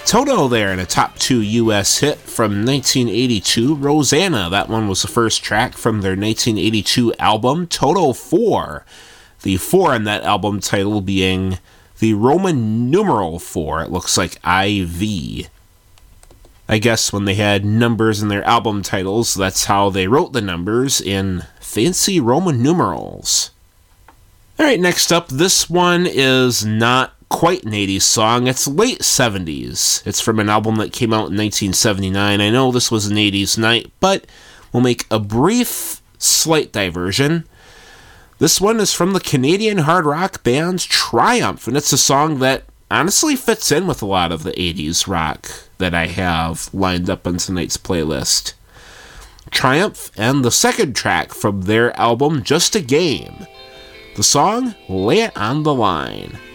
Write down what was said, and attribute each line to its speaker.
Speaker 1: Toto there in a top 2 US hit from 1982, Rosanna. That one was the first track from their 1982 album, Toto 4. The 4 in that album title being the Roman numeral 4. It looks like IV. I guess when they had numbers in their album titles, that's how they wrote the numbers, in fancy Roman numerals. Alright, next up, this one is not quite an 80s song. It's late 70s. It's from an album that came out in 1979. I know this was an 80s night, but we'll make a brief, slight diversion. This one is from the Canadian hard rock band Triumph, and it's a song that honestly fits in with a lot of the 80s rock that I have lined up on tonight's playlist. Triumph, and the second track from their album, Just a Game. The song, Lay It on the Line.